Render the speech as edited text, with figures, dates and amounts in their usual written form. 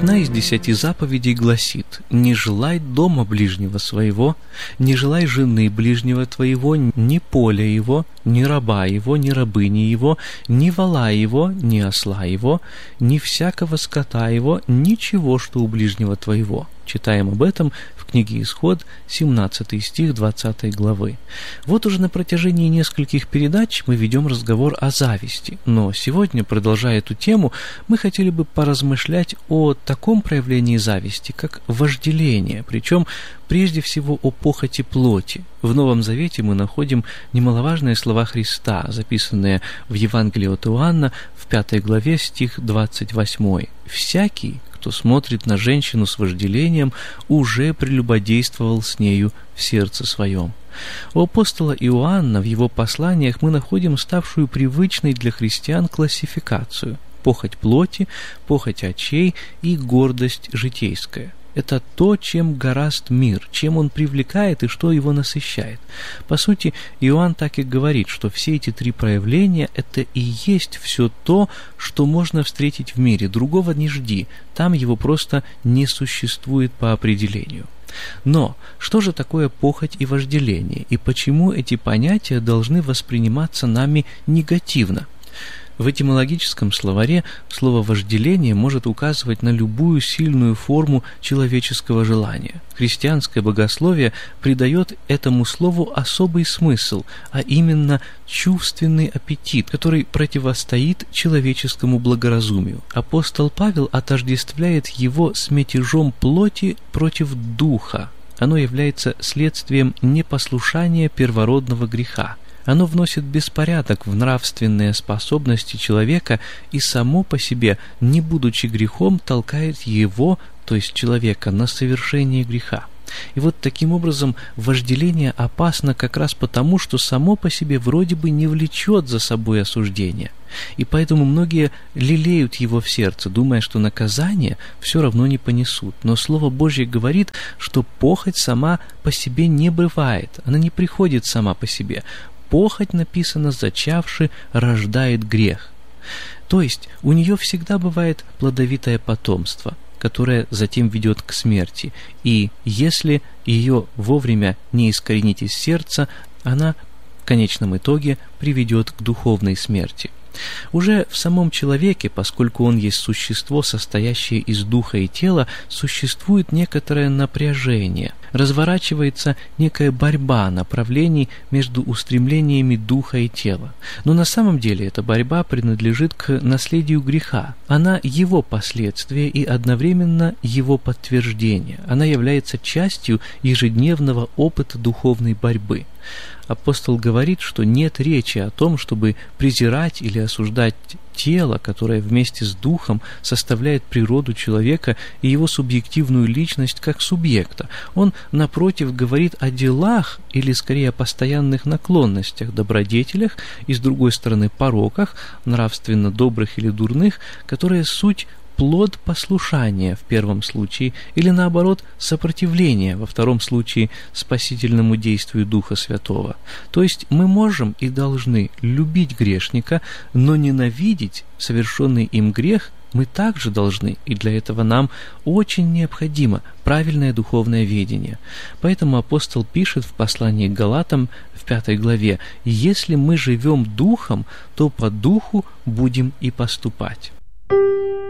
Одна из 10 заповедей гласит: «Не желай дома ближнего своего, не желай жены ближнего твоего, ни поля его, ни раба его, ни рабыни его, ни вола его, ни осла его, ни всякого скота его, ничего, что у ближнего твоего». Читаем об этом в книге Исход, 17 стих 20 главы. Вот уже на протяжении нескольких передач мы ведем разговор о зависти, но сегодня, продолжая эту тему, мы хотели бы поразмышлять о таком проявлении зависти, как вожделение, причем прежде всего о похоти плоти. В Новом Завете мы находим немаловажные слова Христа, записанные в Евангелии от Иоанна в 5 главе, стих 28. «Всякий, кто смотрит на женщину с вожделением, уже прелюбодействовал с нею в сердце своем». У апостола Иоанна в его посланиях мы находим ставшую привычной для христиан классификацию: похоть плоти, похоть очей и гордость житейская. Это то, чем гораст мир, чем он привлекает и что его насыщает. По сути, Иоанн так и говорит, что все эти 3 проявления – это и есть все то, что можно встретить в мире. Другого не жди, там его просто не существует по определению. Но что же такое похоть и вожделение, и почему эти понятия должны восприниматься нами негативно? В этимологическом словаре слово «вожделение» может указывать на любую сильную форму человеческого желания. Христианское богословие придает этому слову особый смысл, а именно чувственный аппетит, который противостоит человеческому благоразумию. Апостол Павел отождествляет его с мятежом плоти против духа. Оно является следствием непослушания первородного греха. Оно вносит беспорядок в нравственные способности человека и само по себе, не будучи грехом, толкает его, то есть человека, на совершение греха. И вот таким образом вожделение опасно как раз потому, что само по себе вроде бы не влечет за собой осуждение. И поэтому многие лелеют его в сердце, думая, что наказание все равно не понесут. Но Слово Божье говорит, что похоть сама по себе не бывает, она не приходит сама по себе. Похоть, написано, зачавши, рождает грех. То есть у нее всегда бывает плодовитое потомство, которое затем ведет к смерти. И если ее вовремя не искоренить из сердца, она в конечном итоге приведет к духовной смерти. Уже в самом человеке, поскольку он есть существо, состоящее из духа и тела, существует некоторое напряжение, разворачивается некая борьба направлений между устремлениями духа и тела. Но на самом деле эта борьба принадлежит к наследию греха. Она его последствие и одновременно его подтверждение. Она является частью ежедневного опыта духовной борьбы. Апостол говорит, что нет речи о том, чтобы презирать или осуждать тело, которое вместе с духом составляет природу человека и его субъективную личность как субъекта. Он, напротив, говорит о делах, или скорее о постоянных наклонностях, добродетелях и, с другой стороны, пороках, нравственно добрых или дурных, которые суть плод послушания в первом случае, или наоборот сопротивления во втором случае спасительному действию Духа Святого. То есть мы можем и должны любить грешника, но ненавидеть совершенный им грех мы также должны, и для этого нам очень необходимо правильное духовное ведение. Поэтому апостол пишет в послании к Галатам в 5 главе: «Если мы живем духом, то по духу будем и поступать».